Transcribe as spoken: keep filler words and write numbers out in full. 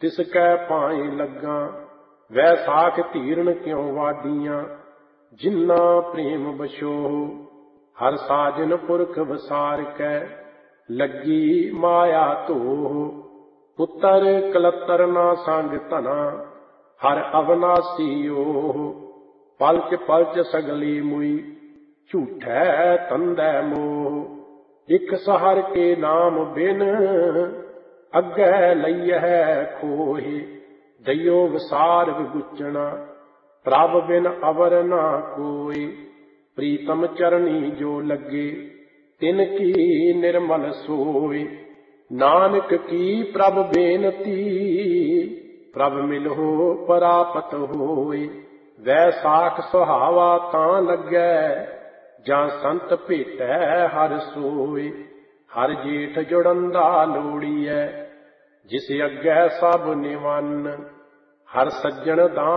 तिसकै पाए लग्गा। वैसाख धीरन क्यों वाडियां, जिन्ना प्रेम बशो। हर साजन पुरख वसार कै, लगी माया धोह। पुत्र कलतर ना संग धना, हर अविनाशी ओह। पलच पलच सगली मुई, झूठै तंदै मोह। इक सहर के नाम बिन, अग्गै लइहै खोहे। दइयो विसार विगुचना, प्रभ बिन अवर ना कोय। प्रीतम चरणी जो लगे, तिनकी निर्मल सोय। नानक की प्रभ बेनती, प्रभ मिलहो परापत होय। वैसाख सुहावा तां लगै, जां संत भेटै हर सोय। हर जेठ जुड़ंदा लोड़ीਐ, जिस अग्गै सब निवन्न। हर सज्जन दान